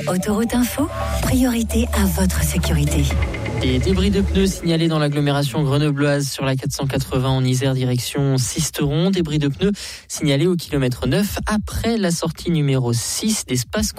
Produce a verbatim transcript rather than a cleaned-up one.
Autoroute Info, priorité à votre sécurité. Des débris de pneus signalés dans l'agglomération grenobloise sur la quatre cent quatre-vingts en Isère direction Sisteron. Débris de pneus signalés au kilomètre neuf après la sortie numéro six d'Espace